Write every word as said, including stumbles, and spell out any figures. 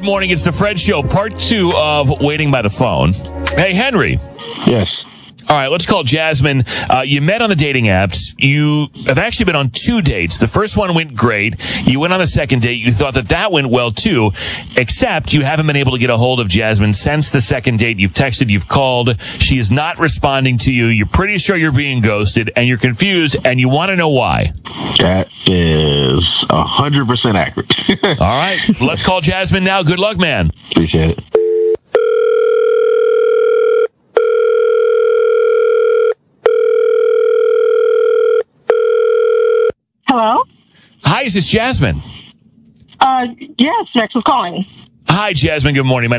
morning. It's the Fred Show, part two of Waiting by the Phone. Hey, Henry. Yes. All right, let's call Jasmine. Uh, you met on the dating apps. You have actually been on two dates. The first one went great. You went on the second date. You thought that that went well, too, except you haven't been able to get a hold of Jasmine since the second date. You've texted, you've called. She is not responding to you. You're pretty sure you're being ghosted, and you're confused, and you want to know why. That is one hundred percent accurate. All right, let's call Jasmine now. Good luck, man. Appreciate it. Hello? Hi, is this Jasmine? Uh, yes, Max was calling. Hi, Jasmine. Good morning. My